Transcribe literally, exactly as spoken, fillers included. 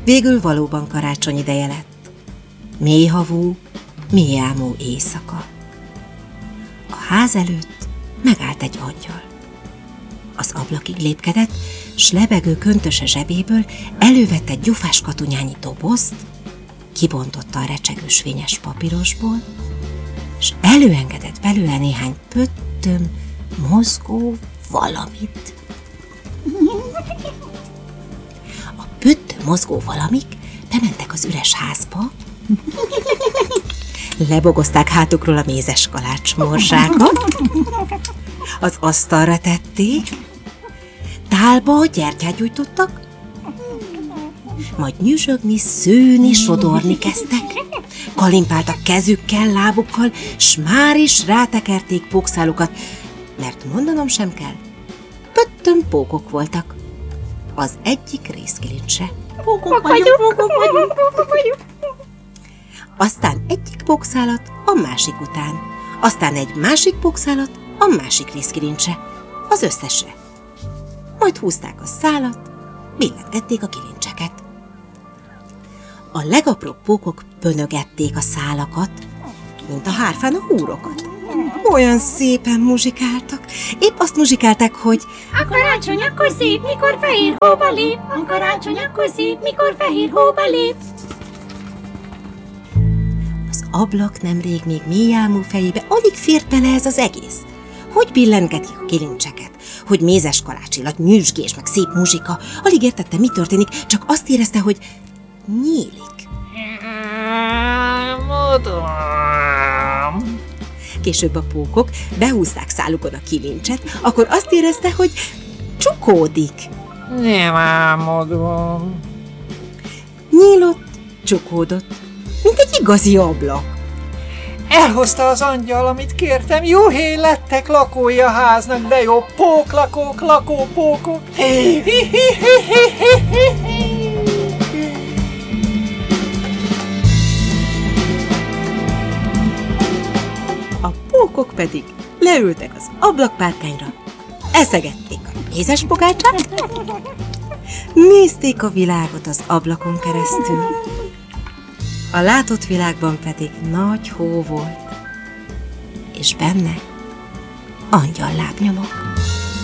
Végül valóban karácsony ideje lett. Mélyhavú, mélyálmú éjszaka. A ház előtt megállt egy angyal. Az ablakig lépkedett, s lebegő köntöse zsebéből elővette egy gyufás katunyányi dobozt, kibontotta a recsegős fényes papírosból, s előengedett belőle néhány pöttöm, mozgó valamit. A pöttöm mozgó valamik bementek az üres házba, lebogozták hátukról a mézes kalács morzsákat, az asztalra tették, tálba gyertyát gyújtottak, majd nyüzsögni, szőni, sodorni kezdtek, kalimpáltak kezükkel, lábukkal, s már is rátekerték pókszálukat, mert mondanom sem kell, pöttöm pókok voltak. Az egyik részkilincse. Pókok vagyunk, pókok vagyunk, pókok vagyunk. Aztán egyik pókszálat a másik után, aztán egy másik pókszálat a másik részkilincse, az összesre. Majd húzták a szálat, billentették a kilincseket. A legapróbb pókok pönögették a szálakat, mint a hárfán a húrokat. Olyan szépen muzsikáltak. Épp azt muzsikálták, hogy a karácsony akkor szép, mikor fehér hóba lép. A karácsony akkor szép, mikor fehér hóba lép. Az ablak nemrég még mélyálmú fejébe alig fért bele ez az egész. Hogy billengetik a kilincseket, hogy mézes kalács illat, nyüzsgés, meg szép muzsika. Alig értette, mi történik, csak azt érezte, hogy nyílik. Később a pókok behúzták szálukon a kilincset, akkor azt érezte, hogy csukódik. Nem álmodom. Nyílott, csukódott, mint egy igazi ablak. Elhozta az angyal, amit kértem. Juhé, lettek lakói a háznak, de jó póklakók, lakópókok. A pókok pedig leültek az ablakpárkányra, eszegették a mézes pogácsát, nézték a világot az ablakon keresztül. A látott világban pedig nagy hó volt, és benne angyal lábnyomok.